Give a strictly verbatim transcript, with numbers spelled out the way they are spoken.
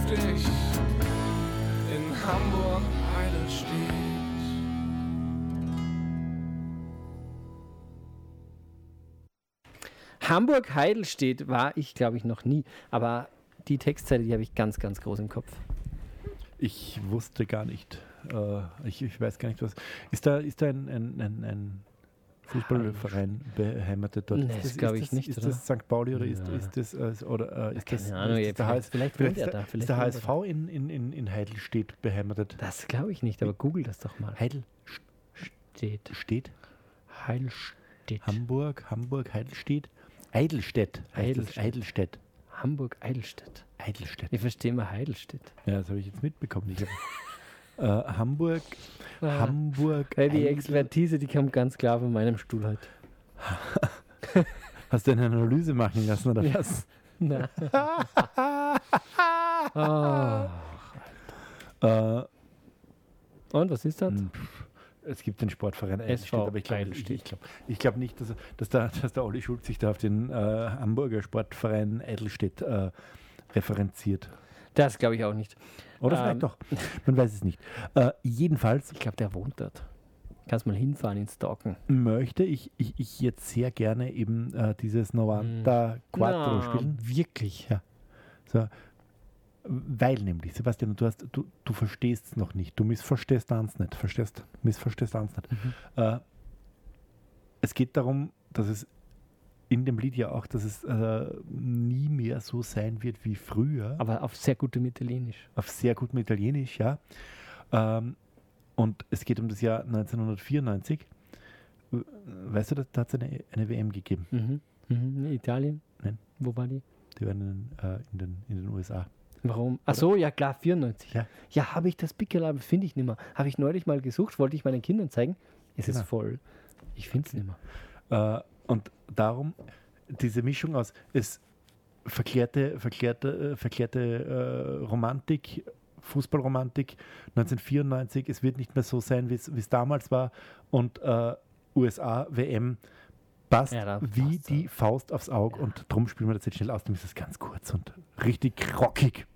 dich in Hamburg-Eidelstedt. Hamburg-Eidelstedt war ich, glaube ich, noch nie. Aber die Textzeile, die habe ich ganz, ganz groß im Kopf. Ich wusste gar nicht. Äh, ich, ich weiß gar nicht, was. Ist da, ist da ein, ein, ein, ein Fußballverein beheimatet dort? Nee, ist das glaube ich das, nicht. Ist oder? das Sankt Pauli oder Ja. ist, ist das, äh, oder, äh, ist Keine das, Ahnung, ist das der vielleicht, H S, vielleicht vielleicht wohnt er ist da. der, Vielleicht ist der wohnt er H S V in, in, in, in Heidelstedt beheimatet? Das glaube ich nicht, aber google das doch mal. Heidelstedt. Steht. Heidelstedt. Hamburg, Hamburg, Heidelstedt. Eidelstedt. Eidelstedt. Eidelstedt. Hamburg-Eidelstedt. Eidelstedt. Ich verstehe mal Heidelstedt. Ja, das habe ich jetzt mitbekommen. Ich hab, äh, Hamburg, Ah. Hamburg. Hey, die Eidel- Expertise, die kommt ganz klar von meinem Stuhl heute. Hast du eine Analyse machen lassen oder Ja. was? Na. Ah. Äh, Und was ist das? pff, es gibt den Sportverein S V Eidelstedt, aber ich glaube ich, Eidelstedt. ich glaub, ich glaub nicht, dass, er- dass, der, dass der Olli Schulz sich da auf den äh, Hamburger Sportverein Eidelstedt äh, referenziert. Das glaube ich auch nicht. Oder Ähm. vielleicht doch. Man weiß es nicht. Äh, jedenfalls Ich glaube, der wohnt dort. Kannst mal hinfahren ins Stalken. möchte ich, ich, ich jetzt sehr gerne eben äh, dieses Novanta Quattro Na, spielen. Wirklich? Ja. So. Weil nämlich, Sebastian, du, hast, du, du verstehst es noch nicht. Du missverstehst eins nicht. Verstehst? Missverstehst eins nicht. Mhm. Äh, es geht darum, dass es in dem Lied ja auch, dass es äh, nie mehr so sein wird wie früher. Aber auf sehr gutem Italienisch. Auf sehr gutem Italienisch, ja. Ähm, und es geht um das Jahr neunzehnhundertvierundneunzig. Weißt du, da hat es eine, eine W M gegeben. Mhm. Mhm. Italien? Nein. Wo war die? Die waren in, äh, in, den, in den U S A. Warum? Ach so, ja klar, vierundneunzig. Ja. Ja, habe ich das Pickel, finde ich nicht mehr. Habe ich neulich mal gesucht, wollte ich meinen Kindern zeigen. Es Genau. ist voll. Ich finde es nicht mehr. Äh, und darum diese Mischung aus es verklärte, verklärte, äh, verklärte äh, Romantik, Fußballromantik, neunzehnhundertvierundneunzig, es wird nicht mehr so sein, wie es damals war, und äh, U S A W M passt Ja, da wie passt's die Faust aufs Auge, und drum spielen wir das jetzt schnell aus, dann ist es ganz kurz und richtig rockig.